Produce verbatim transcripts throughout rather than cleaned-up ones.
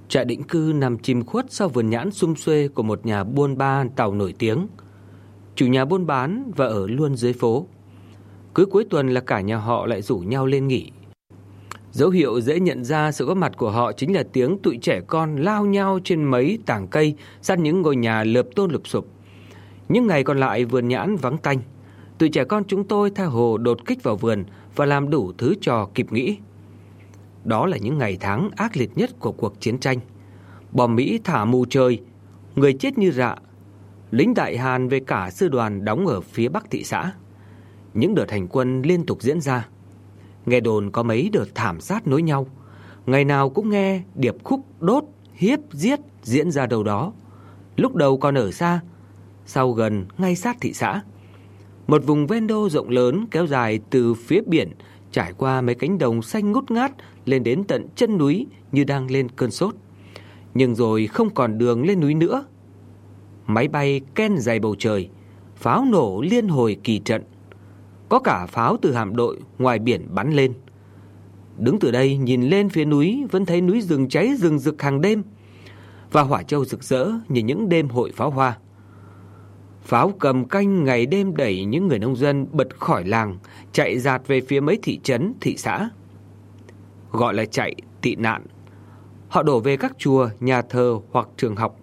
Trại định cư nằm chìm khuất sau vườn nhãn sum xuê của một nhà buôn ba Tàu nổi tiếng. Chủ nhà buôn bán và ở luôn dưới phố. Cứ cuối tuần là cả nhà họ lại rủ nhau lên nghỉ. Dấu hiệu dễ nhận ra sự góp mặt của họ chính là tiếng tụi trẻ con lao nhau trên mấy tảng cây sát những ngôi nhà lợp tôn lụp sụp. Những ngày còn lại vườn nhãn vắng tanh. Tụi trẻ con chúng tôi tha hồ đột kích vào vườn và làm đủ thứ trò kịp nghĩ. Đó là những ngày tháng ác liệt nhất của cuộc chiến tranh. Bom Mỹ thả mù trời, người chết như rạ. Lính Đại Hàn về cả sư đoàn đóng ở phía bắc thị xã. Những đợt hành quân liên tục diễn ra. Nghe đồn có mấy đợt thảm sát nối nhau. Ngày nào cũng nghe điệp khúc đốt, hiếp, giết diễn ra đâu đó. Lúc đầu còn ở xa, sau gần ngay sát thị xã. Một vùng ven đô rộng lớn kéo dài từ phía biển, trải qua mấy cánh đồng xanh ngút ngát lên đến tận chân núi như đang lên cơn sốt. Nhưng rồi không còn đường lên núi nữa. Máy bay ken dày bầu trời, pháo nổ liên hồi kỳ trận. Có cả pháo từ hạm đội ngoài biển bắn lên. Đứng từ đây nhìn lên phía núi vẫn thấy núi rừng cháy rừng rực hàng đêm, và hỏa châu rực rỡ như những đêm hội pháo hoa. Pháo cầm canh ngày đêm đẩy những người nông dân bật khỏi làng, chạy dạt về phía mấy thị trấn, thị xã. Gọi là chạy tị nạn. Họ đổ về các chùa, nhà thờ hoặc trường học.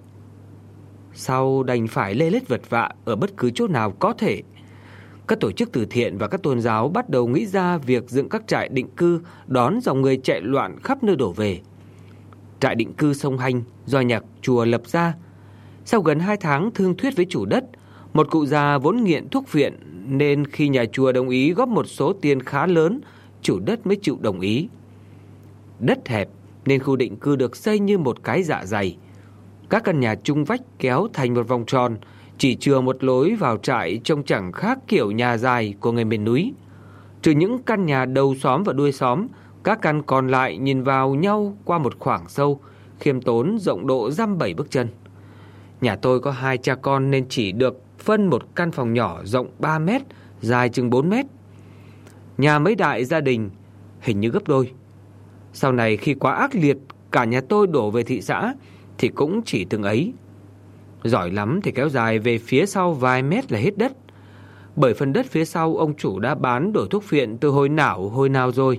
Sau đành phải lê lết vật vã ở bất cứ chỗ nào có thể. Các tổ chức từ thiện và các tôn giáo bắt đầu nghĩ ra việc dựng các trại định cư đón dòng người chạy loạn khắp nơi đổ về. Trại định cư Sông Hanh do nhà chùa lập ra. Sau gần hai tháng thương thuyết với chủ đất, một cụ già vốn nghiện thuốc viện, nên khi nhà chùa đồng ý góp một số tiền khá lớn, chủ đất mới chịu đồng ý. Đất hẹp nên khu định cư được xây như một cái dạ dày. Các căn nhà chung vách kéo thành một vòng tròn, chỉ chừa một lối vào trại trông chẳng khác kiểu nhà dài của người miền núi. Trừ những căn nhà đầu xóm và đuôi xóm, các căn còn lại nhìn vào nhau qua một khoảng sâu, khiêm tốn rộng độ dăm bảy bước chân. Nhà tôi có hai cha con nên chỉ được phân một căn phòng nhỏ rộng ba mét, dài chừng bốn mét. Nhà mấy đại gia đình hình như gấp đôi. Sau này khi quá ác liệt, cả nhà tôi đổ về thị xã thì cũng chỉ từng ấy. Giỏi lắm thì kéo dài về phía sau vài mét là hết đất. Bởi phần đất phía sau ông chủ đã bán đổi thuốc phiện từ hồi nào hồi nào rồi.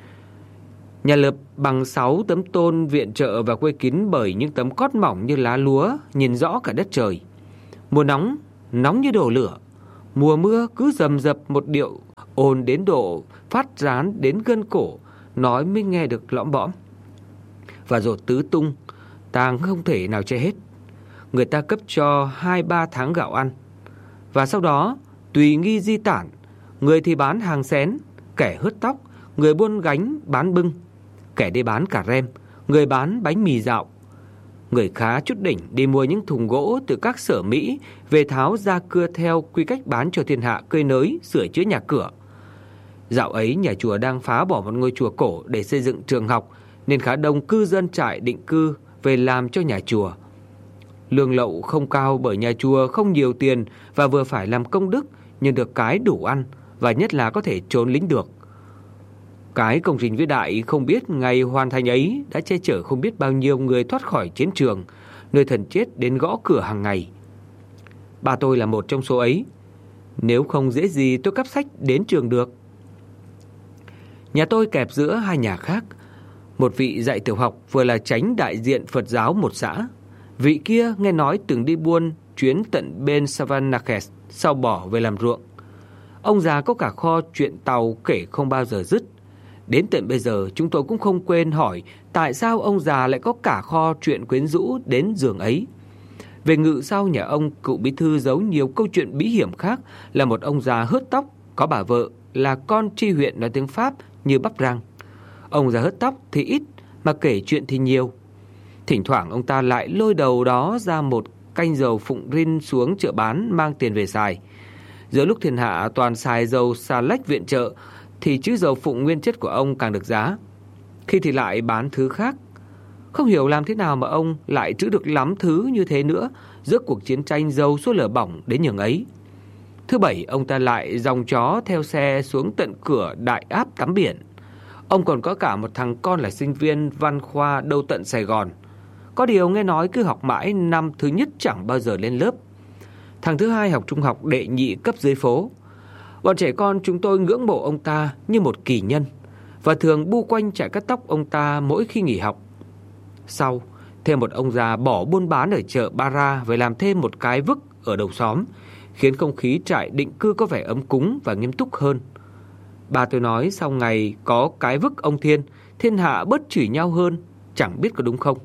Nhà lợp bằng sáu tấm tôn viện trợ và quây kín bởi những tấm cót mỏng như lá lúa, nhìn rõ cả đất trời. Mùa nóng, nóng như đổ lửa. Mùa mưa cứ rầm rập một điệu, ồn đến độ phát rán đến gân cổ, nói mới nghe được lõm bõm. Và rồi tứ tung, tàng không thể nào che hết. Người ta cấp cho hai ba tháng gạo ăn. Và sau đó, tùy nghi di tản, người thì bán hàng xén, kẻ hớt tóc, người buôn gánh bán bưng, kẻ đi bán cà rem, người bán bánh mì dạo. Người khá chút đỉnh đi mua những thùng gỗ từ các sở Mỹ về tháo ra cưa theo quy cách bán cho thiên hạ cơi nới, sửa chữa nhà cửa. Dạo ấy nhà chùa đang phá bỏ một ngôi chùa cổ để xây dựng trường học, nên khá đông cư dân trại định cư về làm cho nhà chùa. Lương lậu không cao bởi nhà chùa không nhiều tiền và vừa phải làm công đức, nhưng được cái đủ ăn và nhất là có thể trốn lính được. Cái công trình vĩ đại không biết ngày hoàn thành ấy đã che chở không biết bao nhiêu người thoát khỏi chiến trường, nơi thần chết đến gõ cửa hàng ngày. Ba tôi là một trong số ấy. Nếu không dễ gì tôi cắp sách đến trường được. Nhà tôi kẹp giữa hai nhà khác. Một vị dạy tiểu học vừa là chánh đại diện Phật giáo một xã. Vị kia nghe nói từng đi buôn chuyến tận bên Savannakhet, sau bỏ về làm ruộng. Ông già có cả kho chuyện tàu kể không bao giờ dứt. Đến tận bây giờ chúng tôi cũng không quên hỏi tại sao ông già lại có cả kho chuyện quyến rũ đến giường ấy. Về Ngự Sau nhà ông, cựu bí thư giấu nhiều câu chuyện bí hiểm khác là một ông già hớt tóc, có bà vợ là con tri huyện nói tiếng Pháp như bắp rang. Ông già hớt tóc thì ít mà kể chuyện thì nhiều. Thỉnh thoảng ông ta lại lôi đầu đó ra một canh dầu phụng rin xuống chợ bán mang tiền về xài. Giữa lúc thiên hạ toàn xài dầu xà lách viện trợ thì chứ dầu phụng nguyên chất của ông càng được giá. Khi thì lại bán thứ khác. Không hiểu làm thế nào mà ông lại trữ được lắm thứ như thế nữa giữa cuộc chiến tranh dầu số lửa bỏng đến nhường ấy. Thứ bảy ông ta lại dòng chó theo xe xuống tận cửa Đại Áp tắm biển. Ông còn có cả một thằng con là sinh viên văn khoa đâu tận Sài Gòn. Có điều nghe nói cứ học mãi năm thứ nhất chẳng bao giờ lên lớp. Thằng thứ hai học trung học đệ nhị cấp dưới phố. Bọn trẻ con chúng tôi ngưỡng mộ ông ta như một kỳ nhân và thường bu quanh chạy cắt tóc ông ta mỗi khi nghỉ học. Sau, thêm một ông già bỏ buôn bán ở chợ Bara về làm thêm một cái vức ở đầu xóm, khiến không khí trại định cư có vẻ ấm cúng và nghiêm túc hơn. Bà tôi nói sau ngày có cái vức ông Thiên, thiên hạ bớt chửi nhau hơn, chẳng biết có đúng không.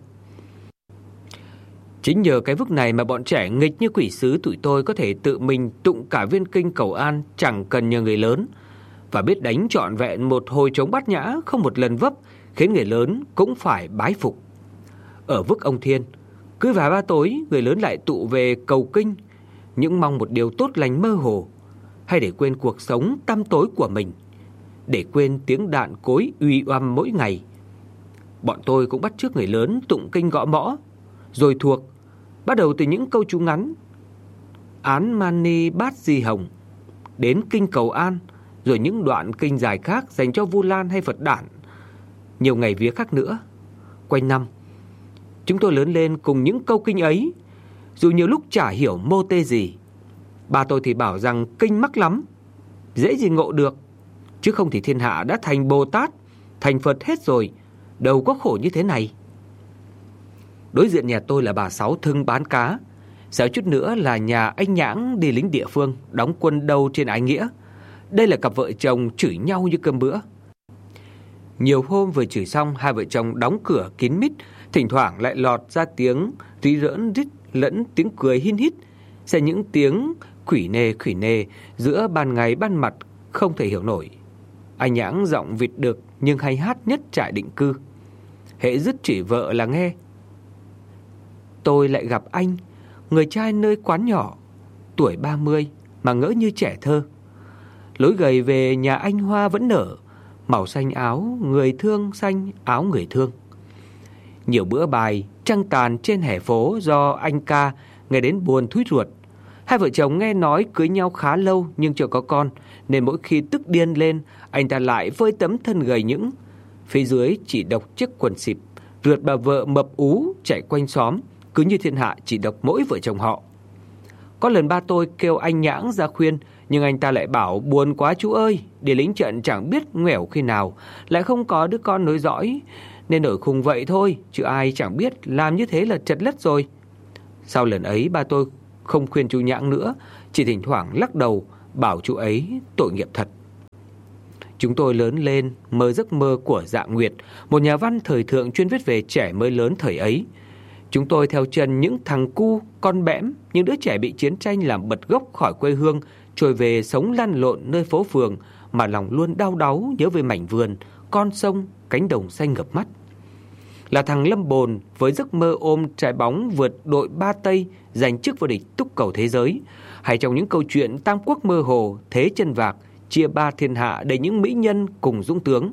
Chính nhờ cái vức này mà bọn trẻ nghịch như quỷ sứ tụi tôi có thể tự mình tụng cả viên kinh cầu an chẳng cần nhờ người lớn, và biết đánh trọn vẹn một hồi trống bát nhã không một lần vấp, khiến người lớn cũng phải bái phục. Ở vức ông Thiên, cứ vài ba tối người lớn lại tụ về cầu kinh, những mong một điều tốt lành mơ hồ, hay để quên cuộc sống tăm tối của mình, để quên tiếng đạn cối uy oăm mỗi ngày. Bọn tôi cũng bắt chước người lớn tụng kinh gõ mõ, rồi thuộc, bắt đầu từ những câu chú ngắn Án Mani Bát Di Hồng đến kinh cầu an, rồi những đoạn kinh dài khác dành cho Vu Lan hay Phật Đản, nhiều ngày vía khác nữa. Quanh năm, chúng tôi lớn lên cùng những câu kinh ấy, dù nhiều lúc chả hiểu mô tê gì. Bà tôi thì bảo rằng kinh mắc lắm, dễ gì ngộ được, chứ không thì thiên hạ đã thành Bồ Tát, thành Phật hết rồi, đâu có khổ như thế này. Đối diện nhà tôi là bà Sáu Thưng bán cá, xéo chút nữa là nhà anh Nhãng đi lính địa phương, đóng quân đâu trên ái nghĩa. Đây là cặp vợ chồng chửi nhau như cơm bữa. Nhiều hôm vừa chửi xong, hai vợ chồng đóng cửa kín mít, thỉnh thoảng lại lọt ra tiếng rí rỡn rít lẫn tiếng cười hin hít, sẽ những tiếng khủy nề khủy nề giữa ban ngày ban mặt không thể hiểu nổi. Anh Nhãng giọng vịt được nhưng hay hát nhất trại định cư. Hễ dứt chỉ vợ là nghe: tôi lại gặp anh, người trai nơi quán nhỏ, tuổi ba mươi mà ngỡ như trẻ thơ. Lối gầy về nhà anh hoa vẫn nở, màu xanh áo người thương xanh áo người thương. Nhiều bữa bài trăng tàn trên hè phố do anh ca nghe đến buồn thúi ruột. Hai vợ chồng nghe nói cưới nhau khá lâu nhưng chưa có con, nên mỗi khi tức điên lên, anh ta lại vơi tấm thân gầy những, phía dưới chỉ độc chiếc quần xịp, rượt bà vợ mập ú chạy quanh xóm, cứ như thiên hạ chỉ độc mỗi vợ chồng họ. Có lần ba tôi kêu anh Nhãng ra khuyên, nhưng anh ta lại bảo buồn quá chú ơi, đi lính trận chẳng biết ngoẻo khi nào, lại không có đứa con nối dõi, nên ở khùng vậy thôi, chứ ai chẳng biết làm như thế là trật lất rồi. Sau lần ấy ba tôi không khuyên chú Nhãng nữa, chỉ thỉnh thoảng lắc đầu bảo chú ấy tội nghiệp thật. Chúng tôi lớn lên mơ giấc mơ của Dạ Nguyệt, một nhà văn thời thượng chuyên viết về trẻ mới lớn thời ấy. Chúng tôi theo chân những thằng cu, con bẽm, những đứa trẻ bị chiến tranh làm bật gốc khỏi quê hương, trôi về sống lăn lộn nơi phố phường, mà lòng luôn đau đáu nhớ về mảnh vườn, con sông, cánh đồng xanh ngập mắt. Là thằng Lâm Bồn với giấc mơ ôm trái bóng vượt đội Ba Tây giành chức vô địch túc cầu thế giới, hay trong những câu chuyện Tam Quốc mơ hồ, Thế Chân Vạc, chia ba thiên hạ đầy những mỹ nhân cùng dũng tướng.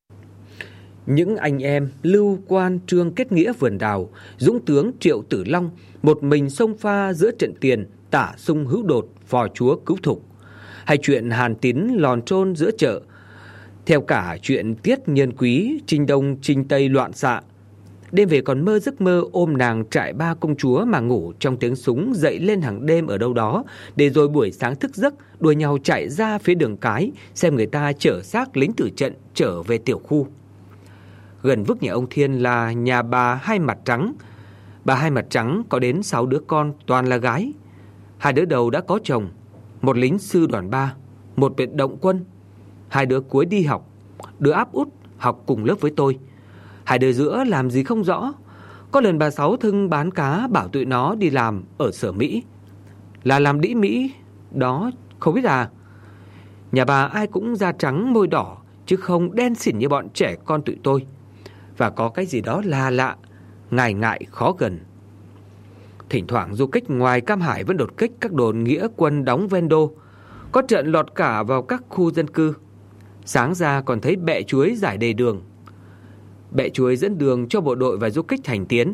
Những anh em Lưu Quan Trương kết nghĩa vườn đào, dũng tướng Triệu Tử Long một mình xông pha giữa trận tiền, tả sung hữu đột, phò chúa cứu thục. Hay chuyện Hàn Tín lòn trôn giữa chợ, theo cả chuyện Tiết Nhân Quý, Trinh Đông Trinh Tây loạn xạ. Đêm về còn mơ giấc mơ ôm nàng trại ba công chúa mà ngủ trong tiếng súng dậy lên hàng đêm ở đâu đó, để rồi buổi sáng thức giấc đua nhau chạy ra phía đường cái xem người ta chở xác lính tử trận trở về tiểu khu. Gần vức nhà ông Thiên là nhà bà Hai Mặt Trắng. Bà Hai Mặt Trắng có đến sáu đứa con toàn là gái. Hai đứa đầu đã có chồng, một lính sư đoàn ba, một biệt động quân. Hai đứa cuối đi học, đứa áp út học cùng lớp với tôi. Hai đứa giữa làm gì không rõ. Có lần bà Sáu Thưng bán cá bảo tụi nó đi làm ở Sở Mỹ. Là làm đĩ Mỹ đó không biết à. Nhà bà ai cũng da trắng môi đỏ, chứ không đen xỉn như bọn trẻ con tụi tôi. Và có cái gì đó lạ lạ, ngại ngại khó gần. Thỉnh thoảng du kích ngoài Cam Hải vẫn đột kích các đồn nghĩa quân đóng ven đô. Có trận lọt cả vào các khu dân cư. Sáng ra còn thấy bẹ chuối rải đầy đường. Bẹ chuối dẫn đường cho bộ đội và du kích hành tiến.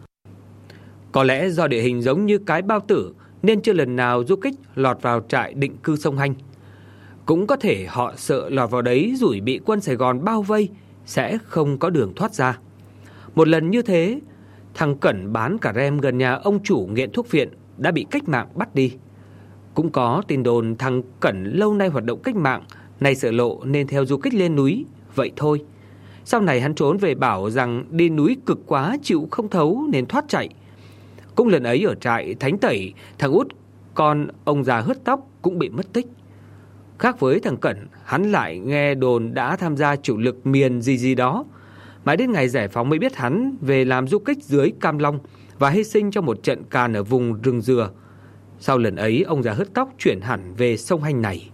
Có lẽ do địa hình giống như cái bao tử nên chưa lần nào du kích lọt vào trại định cư sông Hanh. Cũng có thể họ sợ lọt vào đấy rủi bị quân Sài Gòn bao vây sẽ không có đường thoát ra. Một lần như thế, Thằng Cẩn bán cà rem gần nhà ông chủ nghiện thuốc viện đã bị cách mạng bắt đi. Cũng có tin đồn thằng Cẩn lâu nay hoạt động cách mạng, nay sợ lộ nên theo du kích lên núi. Vậy thôi. Sau này hắn trốn về bảo rằng đi núi cực quá chịu không thấu nên thoát chạy. Cũng lần ấy ở trại Thánh Tẩy, thằng út con ông già hớt tóc cũng bị mất tích. Khác với thằng Cẩn, hắn lại nghe đồn đã tham gia chủ lực miền gì gì đó. Mãi đến ngày giải phóng mới biết hắn về làm du kích dưới Cam Long và hy sinh trong một trận càn ở vùng rừng dừa. Sau lần ấy, ông già hớt tóc chuyển hẳn về sông Hanh này.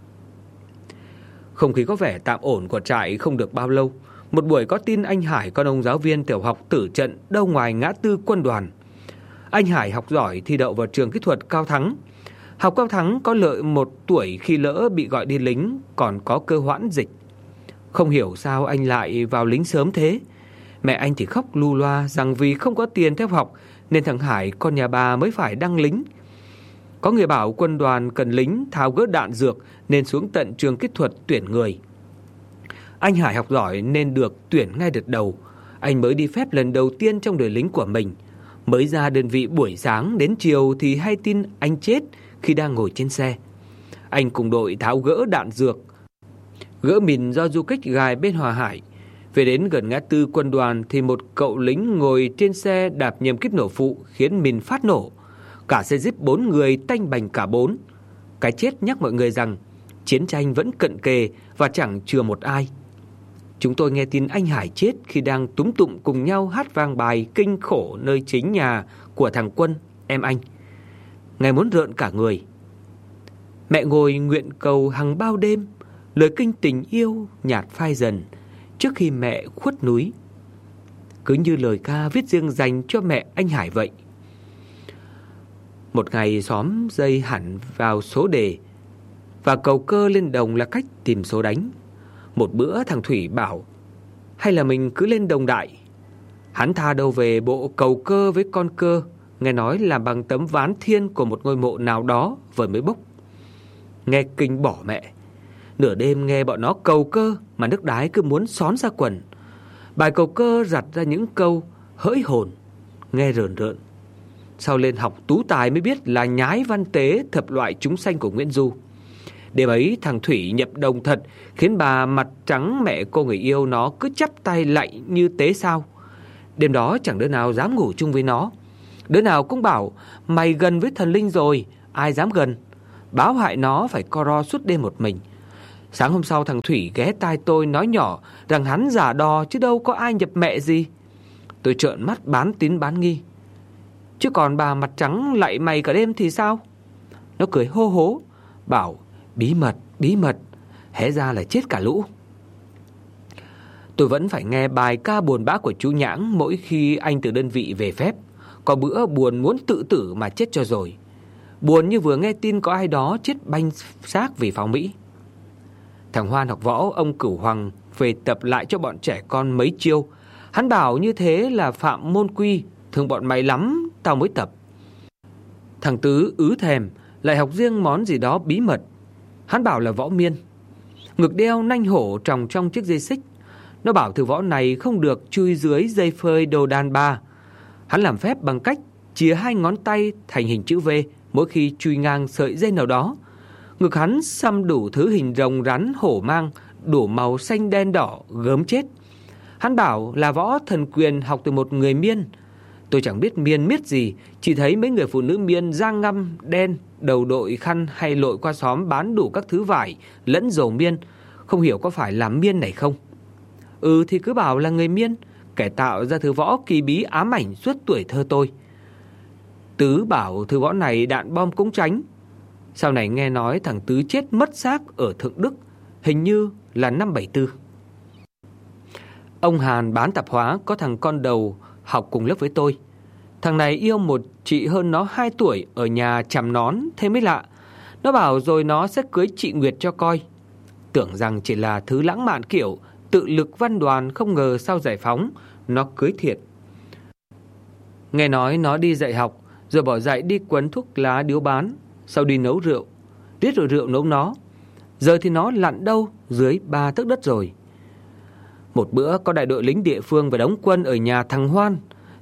Không khí có vẻ tạm ổn của trại không được bao lâu. Một buổi có tin anh Hải, con ông giáo viên tiểu học tử trận đâu ngoài ngã tư Quân Đoàn. Anh Hải học giỏi thi đậu vào trường kỹ thuật Cao Thắng. Học Cao Thắng có lợi một tuổi khi lỡ bị gọi đi lính, còn có cơ hoãn dịch. Không hiểu sao anh lại vào lính sớm thế. Mẹ anh thì khóc lu loa rằng vì không có tiền theo học nên thằng Hải con nhà bà mới phải đăng lính. Có người bảo quân đoàn cần lính tháo gỡ đạn dược nên xuống tận trường kỹ thuật tuyển người. Anh Hải học giỏi nên được tuyển ngay đợt đầu. Anh mới đi phép lần đầu tiên trong đời lính của mình. Mới ra đơn vị buổi sáng đến chiều thì hay tin anh chết khi đang ngồi trên xe. Anh cùng đội tháo gỡ đạn dược, gỡ mìn do du kích gài bên Hòa Hải. Về đến gần ngã tư Quân Đoàn thì một cậu lính ngồi trên xe đạp nhầm kíp nổ phụ khiến mìn phát nổ. Cả xe jeep bốn người tanh bành cả bốn. Cái chết nhắc mọi người rằng chiến tranh vẫn cận kề và chẳng chừa một ai. Chúng tôi nghe tin anh Hải chết khi đang túm tụm cùng nhau hát vang bài kinh khổ nơi chính nhà của thằng Quân, em anh. Ngày muốn rợn cả người. Mẹ ngồi nguyện cầu hằng bao đêm, lời kinh tình yêu nhạt phai dần trước khi mẹ khuất núi. Cứ như lời ca viết riêng dành cho mẹ anh Hải vậy. Một ngày xóm dây hẳn vào số đề và cầu cơ lên đồng là cách tìm số đánh. Một bữa thằng Thủy bảo hay là mình cứ lên đồng đại. Hắn tha đâu về bộ cầu cơ với con cơ, nghe nói là bằng tấm ván thiên của một ngôi mộ nào đó vừa mới bốc. Nghe kinh bỏ mẹ. Nửa đêm nghe bọn nó cầu cơ mà nước đái cứ muốn xón ra quần. Bài cầu cơ giặt ra những câu hỡi hồn, nghe rờn rợn. Sau lên học tú tài mới biết là nhái văn tế thập loại chúng sanh của Nguyễn Du. Đêm ấy thằng Thủy nhập đồng thật, khiến bà mặt trắng mẹ cô người yêu nó cứ chắp tay lạy như tế sao. Đêm đó chẳng đứa nào dám ngủ chung với nó. Đứa nào cũng bảo mày gần với thần linh rồi, ai dám gần. Báo hại nó phải co ro suốt đêm một mình. Sáng hôm sau thằng Thủy ghé tai tôi nói nhỏ rằng hắn giả đò chứ đâu có ai nhập mẹ gì. Tôi trợn mắt bán tín bán nghi. Chứ còn bà mặt trắng lạy mày cả đêm thì sao? Nó cười hô hố, bảo bí mật, bí mật, hé ra là chết cả lũ. Tôi vẫn phải nghe bài ca buồn bã của chú Nhãng mỗi khi anh từ đơn vị về phép. Có bữa buồn muốn tự tử mà chết cho rồi. Buồn như vừa nghe tin có ai đó chết banh xác vì pháo Mỹ. Thằng Hoan học võ, ông Cửu Hoàng về tập lại cho bọn trẻ con mấy chiêu. Hắn bảo như thế là phạm môn quy, thương bọn mày lắm, tao mới tập. Thằng Tứ ứ thèm, lại học riêng món gì đó bí mật. Hắn bảo là võ miên. Ngực đeo nanh hổ tròng trong chiếc dây xích. Nó bảo thứ võ này không được chui dưới dây phơi đồ đàn ba. Hắn làm phép bằng cách chìa hai ngón tay thành hình chữ V mỗi khi chui ngang sợi dây nào đó. Ngực hắn xăm đủ thứ hình rồng rắn hổ mang, đủ màu xanh đen đỏ, gớm chết. Hắn bảo là võ thần quyền học từ một người Miên. Tôi chẳng biết Miên miết gì, chỉ thấy mấy người phụ nữ Miên da ngăm đen, đầu đội khăn hay lội qua xóm bán đủ các thứ vải lẫn dầu Miên. Không hiểu có phải là Miên này không? Ừ thì cứ bảo là người Miên, kẻ tạo ra thứ võ kỳ bí ám ảnh suốt tuổi thơ tôi. Tứ bảo thứ võ này đạn bom cũng tránh. Sau này nghe nói thằng Tứ chết mất xác ở Thượng Đức, hình như là năm bảy tư. Ông Hàn bán tạp hóa có thằng con đầu học cùng lớp với tôi. Thằng này yêu một chị hơn nó hai tuổi ở nhà chằm nón, thế mới lạ. Nó bảo rồi nó sẽ cưới chị Nguyệt cho coi. Tưởng rằng chỉ là thứ lãng mạn kiểu tự lực văn đoàn, không ngờ sau giải phóng nó cưới thiệt. Nghe nói nó đi dạy học, rồi bỏ dạy đi quấn thuốc lá điếu bán, sau đi nấu rượu, riết rồi rượu nấu nó. Giờ thì nó lặn đâu dưới ba tấc đất rồi. Một bữa có đại đội lính địa phương và đóng quân ở nhà thằng Hoan.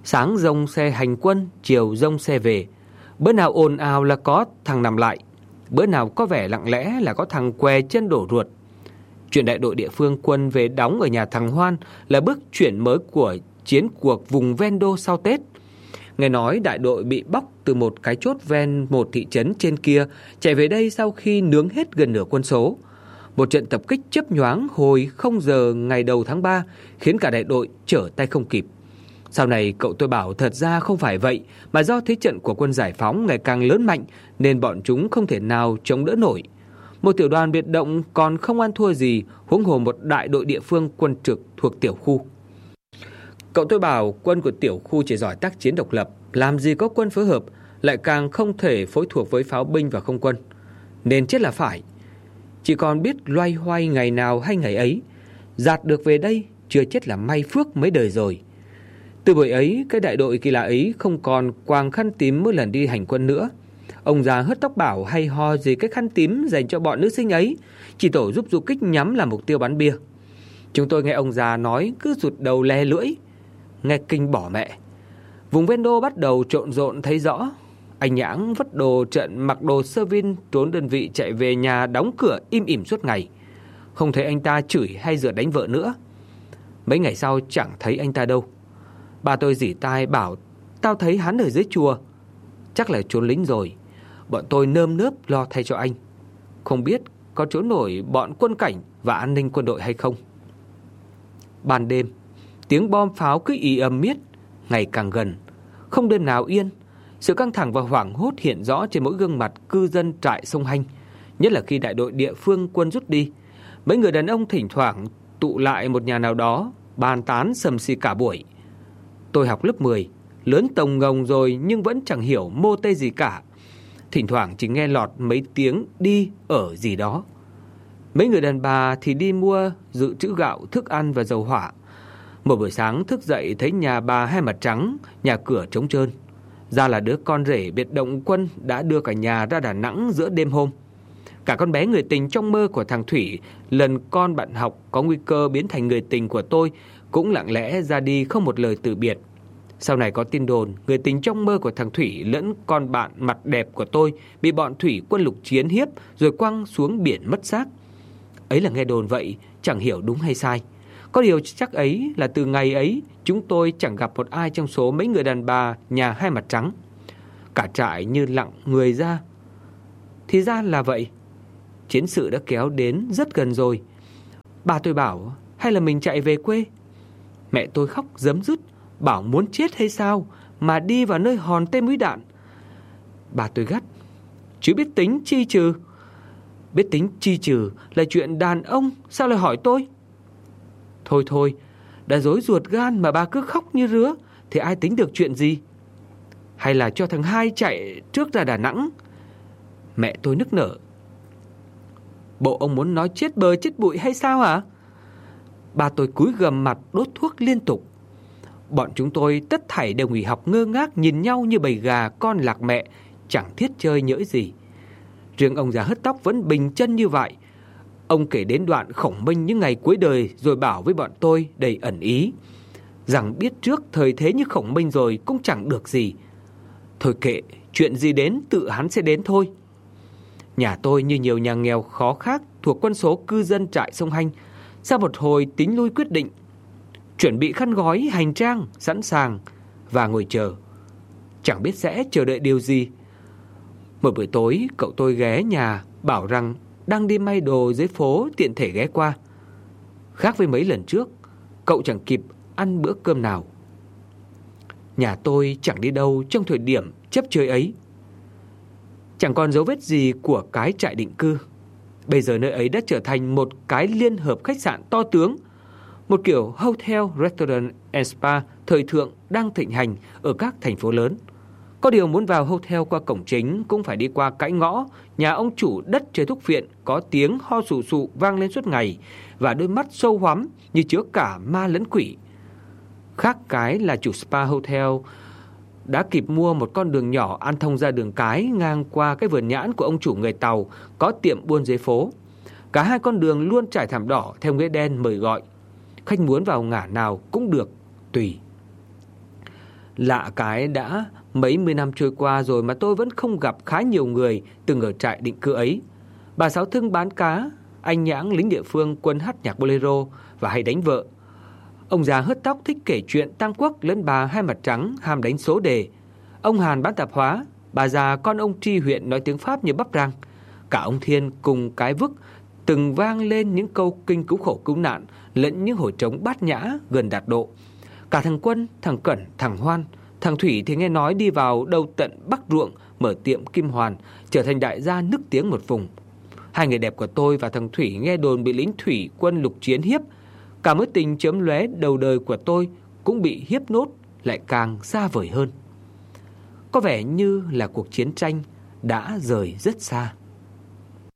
Sáng dông xe hành quân, chiều dông xe về. Bữa nào ồn ào là có thằng nằm lại, bữa nào có vẻ lặng lẽ là có thằng què chân đổ ruột. Chuyện đại đội địa phương quân về đóng ở nhà thằng Hoan là bước chuyển mới của chiến cuộc vùng ven đô sau Tết. Nghe nói đại đội bị bóc từ một cái chốt ven một thị trấn trên kia, chạy về đây sau khi nướng hết gần nửa quân số. Một trận tập kích chớp nhoáng hồi không giờ ngày đầu tháng ba khiến cả đại đội trở tay không kịp. Sau này cậu tôi bảo thật ra không phải vậy, mà do thế trận của quân giải phóng ngày càng lớn mạnh nên bọn chúng không thể nào chống đỡ nổi. Một tiểu đoàn biệt động còn không ăn thua gì, huống hồ một đại đội địa phương quân trực thuộc tiểu khu. Cậu tôi bảo quân của tiểu khu chỉ giỏi tác chiến độc lập, làm gì có quân phối hợp, lại càng không thể phối thuộc với pháo binh và không quân. Nên chết là phải. Chỉ còn biết loay hoay ngày nào hay ngày ấy. Dạt được về đây, chưa chết là may phước mấy đời rồi. Từ buổi ấy, cái đại đội kỳ lạ ấy không còn quàng khăn tím mỗi lần đi hành quân nữa. Ông già hớt tóc bảo hay ho gì cái khăn tím dành cho bọn nữ sinh ấy, chỉ tổ giúp du kích nhắm là mục tiêu bắn bia. Chúng tôi nghe ông già nói cứ rụt đầu le lưỡi, nghe kinh bỏ mẹ. Vùng ven đô bắt đầu trộn rộn thấy rõ. Anh Nhãng vất đồ trận mặc đồ sơ vin trốn đơn vị chạy về nhà đóng cửa im ỉm suốt ngày. Không thấy anh ta chửi hay rửa đánh vợ nữa. Mấy ngày sau chẳng thấy anh ta đâu. Bà tôi rỉ tai bảo tao thấy hắn ở dưới chùa. Chắc là trốn lính rồi. Bọn tôi nơm nớp lo thay cho anh. Không biết có trốn nổi bọn quân cảnh và an ninh quân đội hay không. Ban đêm, tiếng bom pháo cứ ì ầm miết, ngày càng gần, không đêm nào yên. Sự căng thẳng và hoảng hốt hiện rõ trên mỗi gương mặt cư dân trại Sông Hanh. Nhất là khi đại đội địa phương quân rút đi, mấy người đàn ông thỉnh thoảng tụ lại một nhà nào đó, bàn tán sầm xì cả buổi. Tôi học lớp mười, lớn tồng ngồng rồi nhưng vẫn chẳng hiểu mô tê gì cả. Thỉnh thoảng chỉ nghe lọt mấy tiếng đi ở gì đó. Mấy người đàn bà thì đi mua dự trữ gạo, thức ăn và dầu hỏa. Một buổi sáng thức dậy thấy nhà bà hai mặt trắng, nhà cửa trống trơn. Ra là đứa con rể biệt động quân đã đưa cả nhà ra Đà Nẵng giữa đêm hôm. Cả con bé người tình trong mơ của thằng Thủy, lần con bạn học có nguy cơ biến thành người tình của tôi, cũng lặng lẽ ra đi không một lời từ biệt. Sau này có tin đồn người tình trong mơ của thằng Thủy lẫn con bạn mặt đẹp của tôi bị bọn thủy quân lục chiến hiếp rồi quăng xuống biển mất xác. Ấy là nghe đồn vậy, chẳng hiểu đúng hay sai. Có điều chắc ấy là từ ngày ấy chúng tôi chẳng gặp một ai trong số mấy người đàn bà nhà hai mặt trắng. Cả trại như lặng người ra. Thì ra là vậy. Chiến sự đã kéo đến rất gần rồi. Bà tôi bảo hay là mình chạy về quê. Mẹ tôi khóc giấm dứt, bảo muốn chết hay sao mà đi vào nơi hòn tên mũi đạn. Bà tôi gắt, chứ biết tính chi trừ. Biết tính chi trừ là chuyện đàn ông, sao lại hỏi tôi? Thôi thôi, đã dối ruột gan mà bà cứ khóc như rứa, thì ai tính được chuyện gì? Hay là cho thằng hai chạy trước ra Đà Nẵng? Mẹ tôi nức nở. Bộ ông muốn nói chết bờ chết bụi hay sao hả? Bà tôi cúi gằm mặt đốt thuốc liên tục. Bọn chúng tôi tất thảy đều nghỉ học ngơ ngác nhìn nhau như bầy gà con lạc mẹ, chẳng thiết chơi nhỡ gì. Riêng ông già hớt tóc vẫn bình chân như vậy. Ông kể đến đoạn Khổng Minh những ngày cuối đời rồi bảo với bọn tôi đầy ẩn ý rằng biết trước thời thế như Khổng Minh rồi cũng chẳng được gì. Thôi kệ, chuyện gì đến tự hắn sẽ đến thôi. Nhà tôi như nhiều nhà nghèo khó khác thuộc quân số cư dân trại Sông Hanh, sau một hồi tính lui quyết định, chuẩn bị khăn gói hành trang sẵn sàng và ngồi chờ. Chẳng biết sẽ chờ đợi điều gì. Một buổi tối cậu tôi ghé nhà bảo rằng đang đi may đồ dưới phố tiện thể ghé qua. Khác với mấy lần trước, cậu chẳng kịp ăn bữa cơm nào. Nhà tôi chẳng đi đâu trong thời điểm chấp chơi ấy. Chẳng còn dấu vết gì của cái trại định cư. Bây giờ nơi ấy đã trở thành một cái liên hợp khách sạn to tướng, một kiểu hotel, restaurant and spa thời thượng đang thịnh hành ở các thành phố lớn. Có điều muốn vào hotel qua cổng chính cũng phải đi qua cãi ngõ nhà ông chủ đất chơi thuốc viện có tiếng ho sù sụ vang lên suốt ngày và đôi mắt sâu hoắm như chứa cả ma lẫn quỷ. Khác cái là chủ spa hotel đã kịp mua một con đường nhỏ ăn thông ra đường cái ngang qua cái vườn nhãn của ông chủ người Tàu có tiệm buôn dưới phố. Cả hai con đường luôn trải thảm đỏ theo nghĩa đen mời gọi. Khách muốn vào ngả nào cũng được, tùy. Lạ cái đã mấy mươi năm trôi qua rồi mà tôi vẫn không gặp khá nhiều người từng ở trại định cư ấy. Bà Sáu Thưng bán cá, anh Nhãng lính địa phương quân hát nhạc bolero và hay đánh vợ. Ông già hớt tóc thích kể chuyện Tam Quốc lẫn bà Hai Mặt Trắng ham đánh số đề. Ông Hàn bán tạp hóa, bà già con ông Tri huyện nói tiếng Pháp như bắp rang. Cả ông Thiên cùng cái Vức từng vang lên những câu kinh cứu khổ cứu nạn lẫn những hồi trống bát nhã gần đạt độ. Cả thằng Quân, thằng Cẩn, thằng Hoan, thằng Thủy thì nghe nói đi vào đâu tận Bắc ruộng mở tiệm kim hoàn, trở thành đại gia nức tiếng một vùng. Hai người đẹp của tôi và thằng Thủy nghe đồn bị lính thủy quân lục chiến hiếp. Cả mối tình chớm lóe đầu đời của tôi cũng bị hiếp nốt, lại càng xa vời hơn. Có vẻ như là cuộc chiến tranh đã rời rất xa.